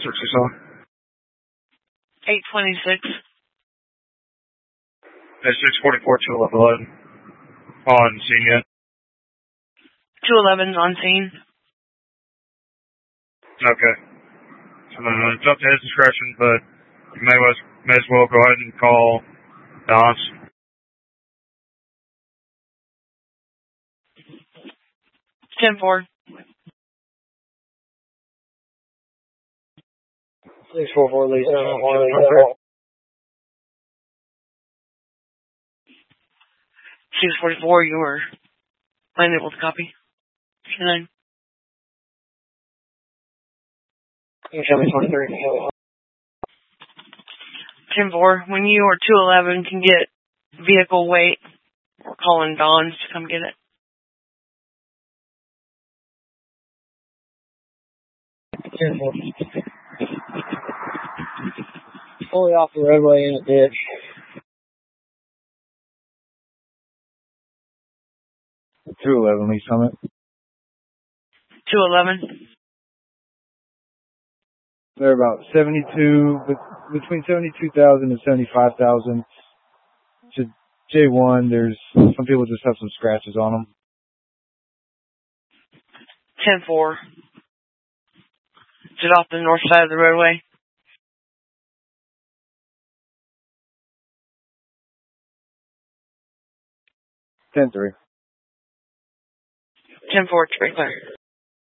search you saw? 826. That's 644 211 on scene yet? 211's on scene. Okay. It's up to his discretion, but you may as well go ahead and call Don's. 10-4. 644 Lee. 644, you were unable to copy. 9. You tell me 23. 10-4, when you or 211 can get vehicle weight, we're calling Don's to come get it. 10-4. Fully off the roadway in a ditch. 211 Lee Summit. 211. They're about 72, between 72,000 and 75,000. To J1, there's some people just have some scratches on them. 10-4. Is it off the north side of the roadway? 10-3. 10-4, it's very clear.